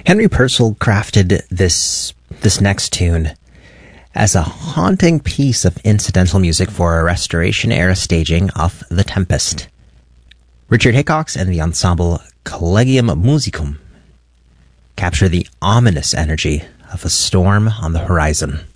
Henry Purcell crafted this next tune as a haunting piece of incidental music for a Restoration-era staging of The Tempest. Richard Hickox and the ensemble Collegium Musicum capture the ominous energy of a storm on the horizon.